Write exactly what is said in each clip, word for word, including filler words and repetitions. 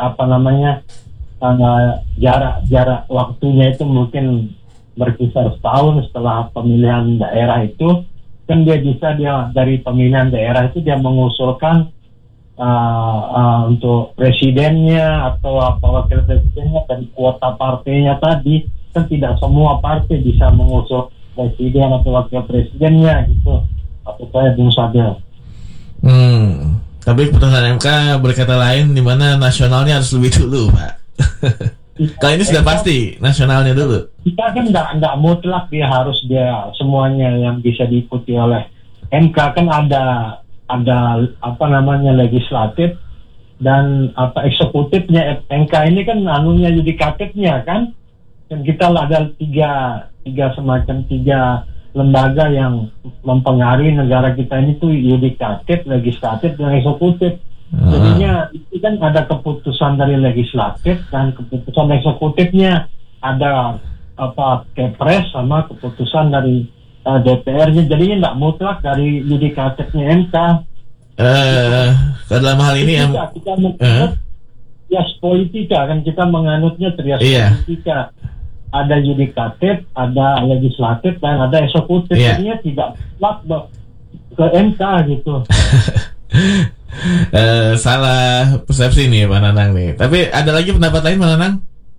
apa namanya uh, jarak jarak waktunya itu mungkin berkisar setahun setelah pemilihan daerah itu, kan dia bisa dia dari pemilihan daerah itu dia mengusulkan uh, uh, untuk presidennya atau apa wakil presidennya, dan kuota partainya tadi kan tidak semua partai bisa mengusul presiden atau wakil presidennya gitu. Atau saya Bung Sadil. Hmm, tapi putusan M K berkata lain, di mana nasionalnya harus lebih dulu, Pak. Kalau ini sudah pasti nasionalnya dulu. Kita kan enggak enggak mutlak dia harus dia semuanya yang bisa diikuti oleh M K, kan ada ada apa namanya legislatif dan apa eksekutifnya. M K ini kan anunya yudikatifnya kan. Dan kita ada tiga, tiga semacam tiga lembaga yang mempengaruhi negara kita ini tuh yudikatif, legislatif, dan eksekutif. Uh. Jadinya itu kan ada keputusan dari legislatif dan keputusan eksekutifnya, ada apa Kepres sama keputusan dari uh, D P R-nya. Jadinya nggak mutlak dari yudikatifnya M K. Uh, dalam hal ini yang kita, kita menganut uh. trias politika, kan kita menganutnya trias yeah. politika. Ada yudikatif, ada legislatif, dan ada eksekutif. Yeah. Jadinya tidak mutlak ke M K gitu. uh, salah persepsi nih Pak Nanang nih. Tapi ada lagi pendapat lain Pak Nanang?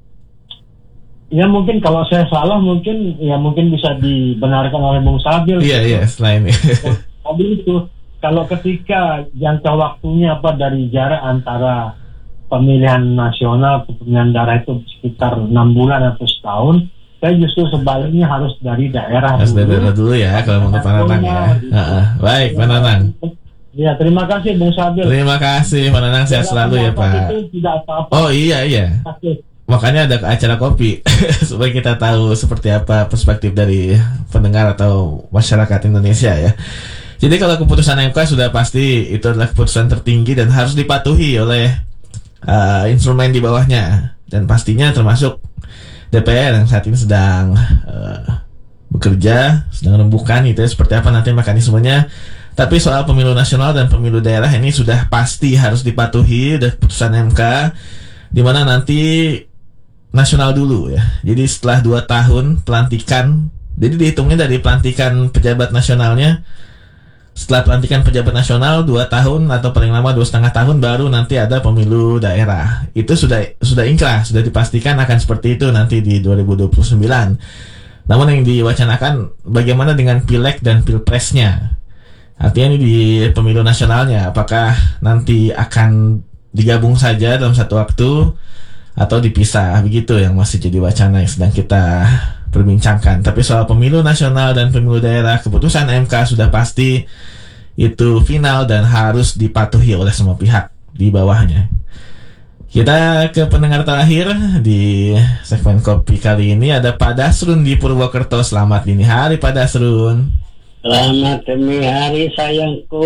Ya mungkin kalau saya salah mungkin ya mungkin bisa dibenarkan oleh Bung Sabil. Iya iya selain ini. Sabil itu kalau ketika jangka waktunya apa dari jarak antara pemilihan nasional ke pemilihan daerah itu sekitar enam bulan atau setahun, saya justru sebaliknya harus dari daerah harus dulu. Dari daerah dulu ya kalau menurut Pak Nanang ya. Gitu. Uh-uh. Baik Pak Nanang. Ya terima kasih Bung Sabil. Terima kasih Pak Nanang, sehat selalu ya Pak. Itu tidak apa-apa. Oh iya iya. Makanya ada acara kopi supaya kita tahu seperti apa perspektif dari pendengar atau masyarakat Indonesia ya. Jadi kalau keputusan M K sudah pasti itu adalah keputusan tertinggi dan harus dipatuhi oleh uh, instrumen di bawahnya, dan pastinya termasuk D P R yang saat ini sedang uh, bekerja, sedang rembukan itu ya, seperti apa nanti mekanismenya. Tapi soal pemilu nasional dan pemilu daerah ini sudah pasti harus dipatuhi dari keputusan M K, di mana nanti nasional dulu ya. Jadi setelah dua tahun pelantikan, jadi dihitungnya dari pelantikan pejabat nasionalnya. Setelah pelantikan pejabat nasional dua tahun atau paling lama dua setengah tahun baru nanti ada pemilu daerah. Itu sudah sudah inkrah, sudah dipastikan akan seperti itu nanti di dua ribu dua puluh sembilan. Namun yang diwacanakan bagaimana dengan pileg dan pilpresnya. Artinya ini di pemilu nasionalnya, apakah nanti akan digabung saja dalam satu waktu atau dipisah, begitu yang masih jadi wacana yang sedang kita perbincangkan. Tapi soal pemilu nasional dan pemilu daerah, keputusan M K sudah pasti itu final dan harus dipatuhi oleh semua pihak di bawahnya. Kita ke pendengar terakhir di segmen kopi kali ini, ada Pak Dasrun di Purwokerto. Selamat dini hari Pak Dasrun. Selamat dini hari sayangku.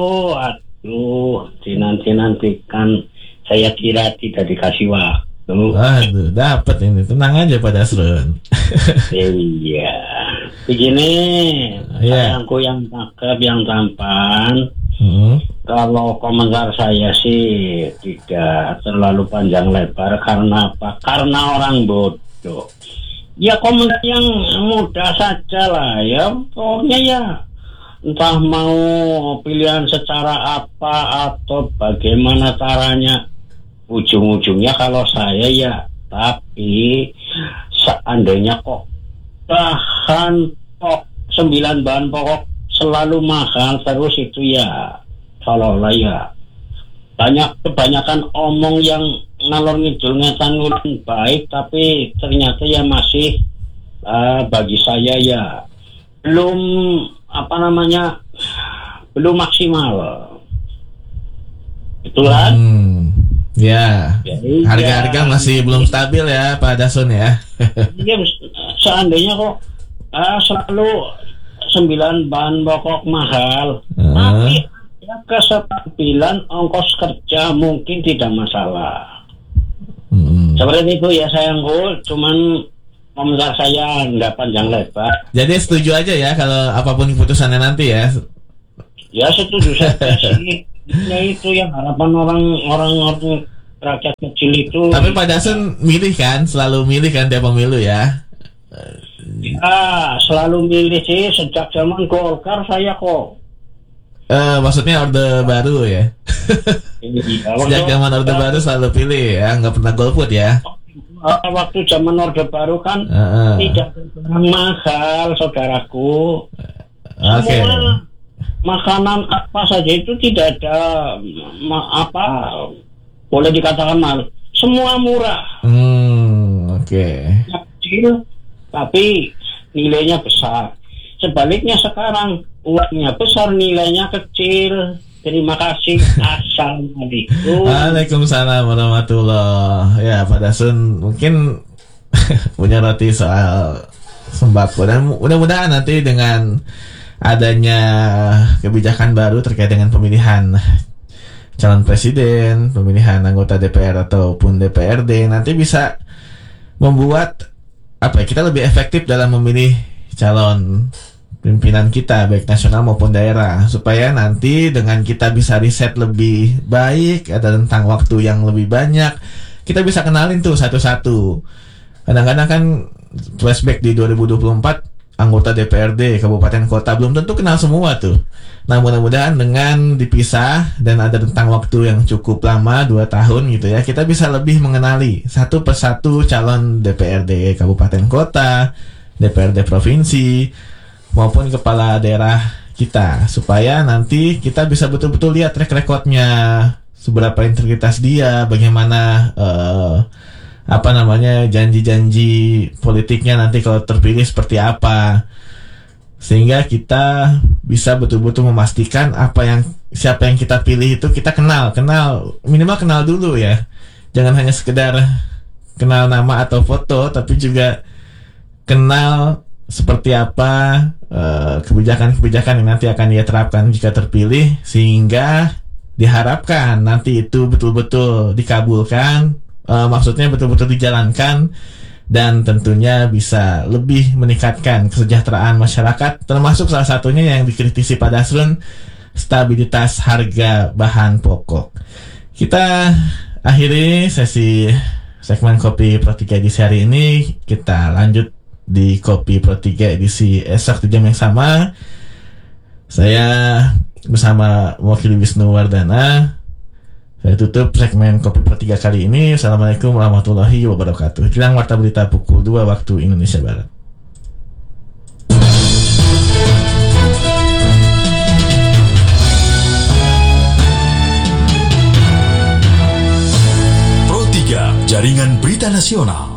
Aduh, dinanti-nantikan, saya kira tidak dikasih waktu. Waduh, dapat ini. Tenang aja Pak Dasrun. Iya. Begini, yeah. Sayangku yang cakep, yang tampan. Hmm. Kalau komentar saya sih tidak terlalu panjang lebar. Karena apa? Karena orang bodoh. Ya komentar yang mudah saja lah ya. Pokoknya ya, entah mau pilihan secara apa atau bagaimana caranya, ujung-ujungnya kalau saya ya, tapi seandainya kok bahan pokok, sembilan bahan pokok selalu mahal terus, itu ya seolah-olah ya banyak kebanyakan omong yang ngalor ngidul ngetan ngulun baik, tapi ternyata ya masih uh, bagi saya ya belum apa namanya belum maksimal. Itulah. Hmm. Ya, ya harga-harga ya, masih belum stabil ya Pak Dasun ya. Iya, seandainya kok uh, selalu sembilan bahan pokok mahal, uh. tapi ya, kestabilan ongkos kerja mungkin tidak masalah. Hmm. Seperti itu ya sayangku, cuman komentar saya nggak panjang lebar. Jadi setuju aja ya kalau apapun keputusannya nanti ya. Ya setuju saja sih. Ya itu yang harapan orang orang orang rakyat kecil itu. Tapi Pak Dasun milih kan, selalu milih kan tiap pemilu ya? Ya, selalu milih sih sejak zaman Golkar saya kok. Uh, maksudnya Orde Baru ya? Iya, sejak zaman Orde Baru selalu pilih ya, nggak pernah golput ya? Waktu zaman Orde Baru kan uh, uh. tidak barang mahal, saudaraku. Oke. Okay. Semua makanan apa saja itu tidak ada ma- apa boleh dikatakan mahal. Semua murah. Hmm, oke. Okay. Kecil, tapi nilainya besar. Sebaliknya sekarang uangnya besar, nilainya kecil. Terima kasih. Assalamualaikum. Waalaikumsalam warahmatullah. Ya, Pak Dasun mungkin punya roti soal sembako, dan mudah-mudahan nanti dengan adanya kebijakan baru terkait dengan pemilihan calon presiden, pemilihan anggota D P R ataupun D P R D, nanti bisa membuat apa ya, kita lebih efektif dalam memilih calon pimpinan kita baik nasional maupun daerah, supaya nanti dengan kita bisa riset lebih baik, ada tentang waktu yang lebih banyak, kita bisa kenalin tuh satu-satu. Kadang-kadang kan flashback di dua ribu dua puluh empat, anggota D P R D kabupaten kota belum tentu kenal semua tuh. Nah, mudah-mudahan dengan dipisah dan ada tentang waktu yang cukup lama, dua tahun gitu ya, kita bisa lebih mengenali satu persatu calon D P R D kabupaten kota, D P R D provinsi, maupun kepala daerah kita, supaya nanti kita bisa betul-betul lihat track recordnya, seberapa integritas dia, bagaimana uh, apa namanya janji-janji politiknya nanti kalau terpilih seperti apa, sehingga kita bisa betul-betul memastikan apa yang siapa yang kita pilih itu kita kenal, kenal minimal kenal dulu ya, jangan hanya sekedar kenal nama atau foto, tapi juga kenal seperti apa uh, kebijakan-kebijakan yang nanti akan dia terapkan jika terpilih, sehingga diharapkan nanti itu betul-betul dikabulkan. Uh, maksudnya betul-betul dijalankan, dan tentunya bisa lebih meningkatkan kesejahteraan masyarakat, termasuk salah satunya yang dikritisi Pak Dasrun, stabilitas harga bahan pokok. Kita akhiri sesi segmen Kopi Pro tiga edisi hari ini. Kita lanjut di Kopi Pro tiga edisi esok di jam yang sama. Saya bersama Wakil Wisnu Wardana. Saya tutup segmen Kopi Pro tiga kali ini. Assalamualaikum warahmatullahi wabarakatuh. Jelang warta berita pukul dua waktu Indonesia Barat. Pro tiga, Jaringan Berita Nasional.